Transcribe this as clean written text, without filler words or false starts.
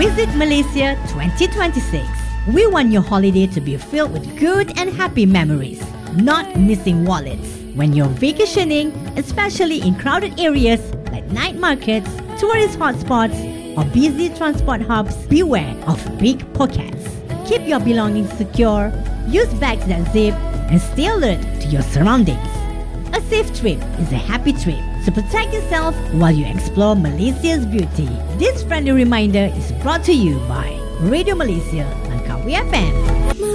Visit Malaysia 2026. We want your holiday to be filled with good and happy memories, not missing wallets. When you're vacationing, especially in crowded areas like night markets, tourist hotspots, or busy transport hubs, beware of pickpockets. Keep your belongings secure, use bags that zip, and stay alert to your surroundings. A safe trip is a happy trip, so protect yourself while you explore Malaysia's beauty. This friendly reminder is brought to you by Radio Malaysia, Langkawi FM.